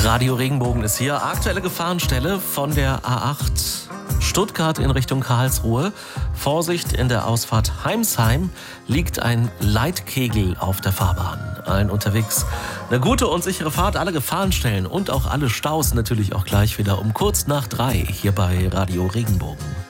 Radio Regenbogen ist hier. Aktuelle Gefahrenstelle von der A8 Stuttgart in Richtung Karlsruhe. Vorsicht, in der Ausfahrt Heimsheim liegt ein Leitkegel auf der Fahrbahn. Allen unterwegs eine gute und sichere Fahrt. Alle Gefahrenstellen und auch alle Staus natürlich auch gleich wieder um kurz nach 3 hier bei Radio Regenbogen.